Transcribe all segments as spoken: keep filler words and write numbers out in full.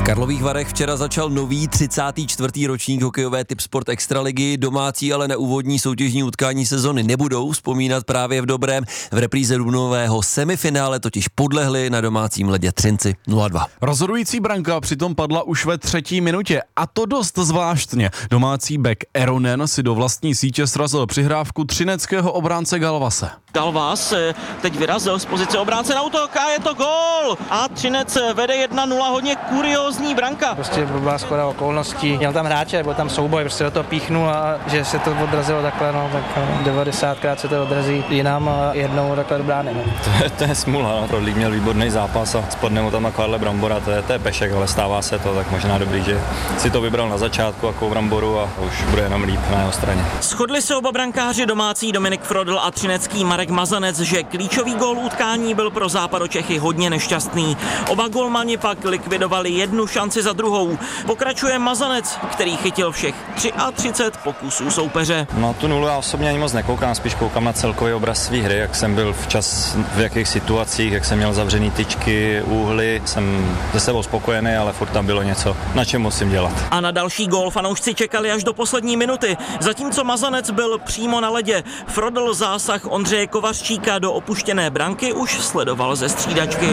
Karlových Varech včera začal nový třicátý čtvrtý ročník hokejové Tipsport Extraligy. Domácí ale na úvodní soutěžní utkání sezony nebudou vzpomínat právě v dobrém. V repríze dubnového semifinále totiž podlehli na domácím ledě Třinci nula dva. Rozhodující branka přitom padla už ve třetí minutě a to dost zvláštně. Domácí back Eronen si do vlastní sítě srazil přihrávku třineckého obránce Galvase. Galvas teď vyrazil z pozice obránce na útok a je to gól! A Třinec vede jedna nula, hodně kuriózní branka. Prostě byla shoda okolností, měl tam hráče, byl tam souboj, prostě do toho píchnul a že se to odrazilo takhle, no, tak devadesátkrát se to odrazí jinam a jednou takhle do brány. No. To, je, to je smůla, no. Rodlík měl výborný zápas a spadne mu tam takováhle brambora, to je, to je pešek, ale stává se to, tak možná dobrý, že si to vybral na začátku jako bramboru a už bude jenom líp na jeho straně. Shodli se oba brankáři, domácí Dominik Frodl a třinecký Marek Mazanec, že klíčový gól utkání byl pro Západočechy hodně nešťastný. Oba golmani pak likvidovali jednu šanci za druhou. Pokračuje Mazanec, který chytil všech třicet tři pokusů soupeře. No tu nulu já osobně ani moc nekoukám, spíš koukám na celkový obraz své hry, jak jsem byl včas, v jakých situacích, jak jsem měl zavřený tyčky, úhly. Jsem ze sebou spokojený, ale furt tam bylo něco, na čem musím dělat. A na další gól fanoušci čekali až do poslední minuty. Zatímco Mazanec byl přímo na ledě, Frodl zásah Ondřeje Kovařčíka do opuštěné branky už sledoval ze střídačky.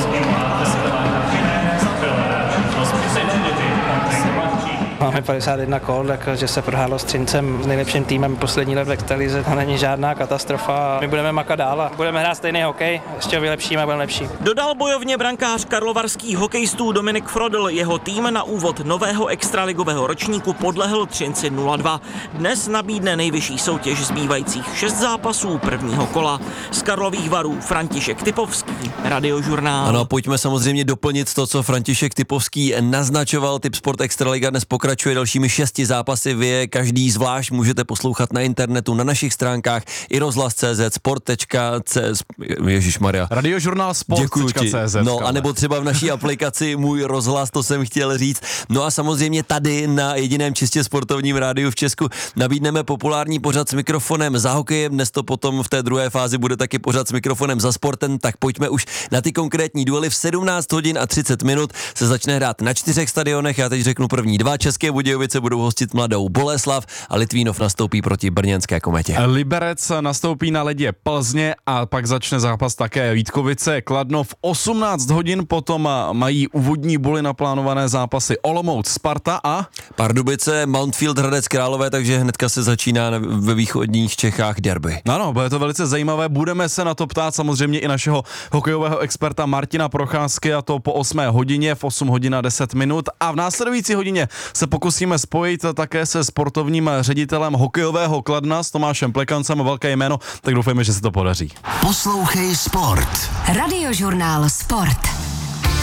Máme padesát jedna kol, takže se prohrálo s Třincem, s nejlepším týmem poslední let v extralize. To není žádná katastrofa. My budeme makat dál a budeme hrát stejný hokej, ještě ho vylepšíme a budeme lepší. Dodal bojovně brankář karlovarských hokejistů Dominik Frodl. Jeho tým na úvod nového extraligového ročníku podlehl Třinci nula dva. Dnes nabídne nejvyšší soutěž zbývajících šest zápasů prvního kola. Z Karlových Varů František Typovský, Radiožurnál. Ano, pojďme samozřejmě doplnit to, co František Typovský naznačoval. Tipsport Extraliga dnes pokračuje dalšími šesti zápasy. Vy je každý zvlášť můžete poslouchat na internetu, na našich stránkách i rozhlas tečka cé zet, sport tečka cé zet, ježišmarja. Radiožurnál sport tečka cé zet. No, anebo třeba v naší aplikaci Můj rozhlas, to jsem chtěl říct. No a samozřejmě tady na jediném čistě sportovním rádiu v Česku nabídneme populární pořad s mikrofonem za hokejem. Dnes to potom v té druhé fázi bude taky pořad s mikrofonem za sportem, tak pojďme už na ty konkrétní duely. V sedmnáct hodin a třicet minut se začne hrát na čtyřech stadionech. Já teď řeknu první dva. České Budějovice budou hostit Mladou Boleslav a Litvínov nastoupí proti brněnské Kometě. Liberec nastoupí na ledě Plzně a pak začne zápas také Vítkovice. Kladno v osmnáct hodin, potom mají úvodní boly naplánované zápasy Olomouc, Sparta a Pardubice, Mountfield, Hradec Králové, takže hnedka se začíná ve východních Čechách derby. Ano, bude to velice zajímavé. Budeme se na to ptát samozřejmě i našeho hokejového experta Martina Procházky, a to po osmé hodině v osm hodin a deset minut, a v následující hodině se pokusíme spojit také se sportovním ředitelem hokejového Kladna s Tomášem Plekancem, velké jméno, tak doufejme, že se to podaří. Poslouchej sport. Radiožurnál Sport.